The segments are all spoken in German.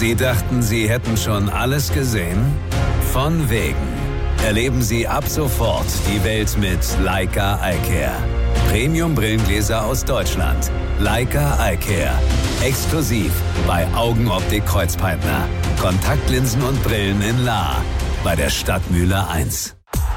Sie dachten, Sie hätten schon alles gesehen? Von wegen. Erleben Sie ab sofort die Welt mit Leica iCare. Premium-Brillengläser aus Deutschland. Leica iCare. Exklusiv bei Augenoptik Kreuzpeitner. Kontaktlinsen und Brillen in Lahr. Bei der Stadtmühle 1.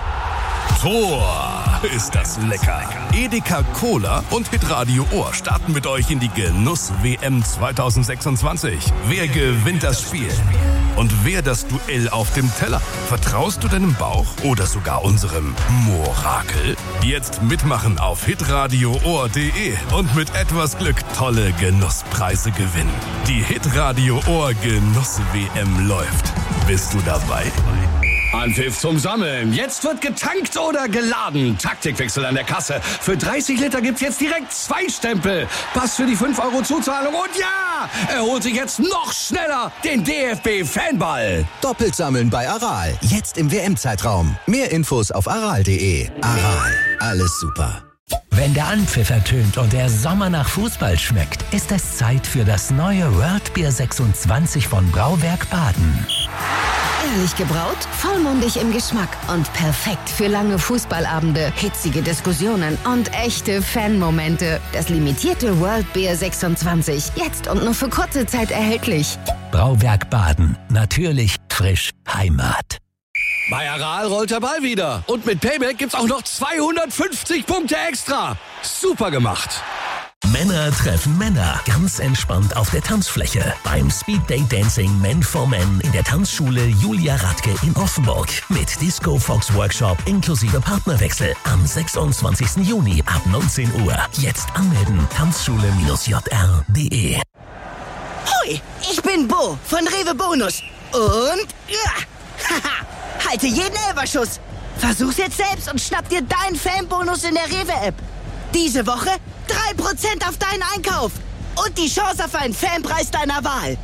Tor, ist das lecker. Edeka Cola und Hitradio Ohr starten mit euch in die Genuss-WM 2026. Wer gewinnt das Spiel? Und wer das Duell auf dem Teller? Vertraust du deinem Bauch oder sogar unserem Morakel? Jetzt mitmachen auf hitradioohr.de und mit etwas Glück tolle Genusspreise gewinnen. Die Hitradio Ohr Genuss-WM läuft. Bist du dabei? Anpfiff zum Sammeln. Jetzt wird getankt oder geladen. Taktikwechsel an der Kasse. Für 30 Liter gibt's jetzt direkt 2 Stempel. Pass für die 5 € Zuzahlung. Und ja, er holt sich jetzt noch schneller den DFB-Fanball. Doppelt sammeln bei Aral. Jetzt im WM-Zeitraum. Mehr Infos auf aral.de. Aral. Alles super. Wenn der Anpfiff ertönt und der Sommer nach Fußball schmeckt, ist es Zeit für das neue World Beer 26 von Brauwerk Baden. Ehrlich gebraut, vollmundig im Geschmack und perfekt für lange Fußballabende, hitzige Diskussionen und echte Fanmomente. Das limitierte World Beer 26, jetzt und nur für kurze Zeit erhältlich. Brauwerk Baden, natürlich, frisch, Heimat. Bei Aral rollt der Ball wieder. Und mit Payback gibt's auch noch 250 Punkte extra. Super gemacht. Männer treffen Männer. Ganz entspannt auf der Tanzfläche. Beim Speed Date Dancing Men for Men in der Tanzschule Julia Radke in Offenburg. Mit Disco Fox Workshop inklusive Partnerwechsel am 26. Juni ab 19 Uhr. Jetzt anmelden. Tanzschule-jr.de. Hoi, ich bin Bo von Rewe Bonus. Und haha, halte jeden Elferschuss. Versuch's jetzt selbst und schnapp dir deinen Fanbonus in der Rewe-App. Diese Woche 3% auf deinen Einkauf und die Chance auf einen Fanpreis deiner Wahl.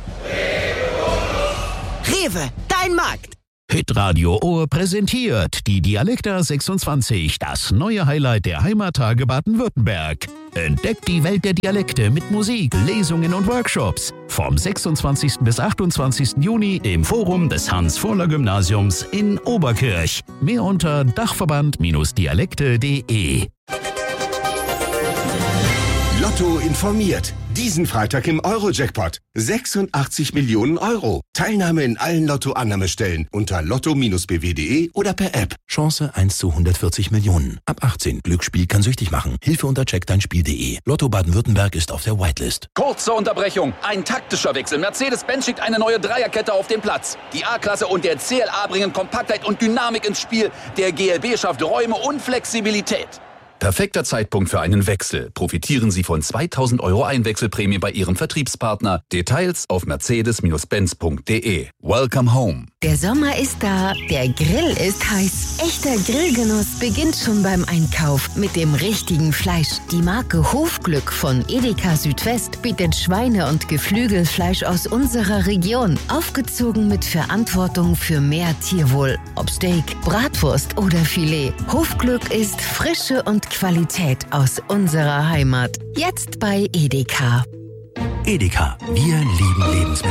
Rewe, dein Markt. Hitradio Ohr präsentiert die Dialekta 26, das neue Highlight der Heimattage Baden-Württemberg. Entdeckt die Welt der Dialekte mit Musik, Lesungen und Workshops. Vom 26. bis 28. Juni im Forum des Hans-Vorler-Gymnasiums in Oberkirch. Mehr unter dachverband-dialekte.de. Lotto informiert. Diesen Freitag im Euro-Jackpot. 86 Millionen Euro. Teilnahme in allen Lotto-Annahmestellen unter lotto-bw.de oder per App. Chance 1 zu 140 Millionen. Ab 18. Glücksspiel kann süchtig machen. Hilfe unter checkdeinspiel.de. Lotto Baden-Württemberg ist auf der Whitelist. Kurze Unterbrechung. Ein taktischer Wechsel. Mercedes-Benz schickt eine neue Dreierkette auf den Platz. Die A-Klasse und der CLA bringen Kompaktheit und Dynamik ins Spiel. Der GLB schafft Räume und Flexibilität. Perfekter Zeitpunkt für einen Wechsel. Profitieren Sie von 2.000 € Einwechselprämie bei Ihrem Vertriebspartner. Details auf mercedes-benz.de. Welcome home. Der Sommer ist da, der Grill ist heiß. Echter Grillgenuss beginnt schon beim Einkauf mit dem richtigen Fleisch. Die Marke Hofglück von Edeka Südwest bietet Schweine- und Geflügelfleisch aus unserer Region. Aufgezogen mit Verantwortung für mehr Tierwohl. Ob Steak, Bratwurst oder Filet. Hofglück ist Frische und Qualität aus unserer Heimat. Jetzt bei Edeka. Edeka, wir lieben Lebensmittel.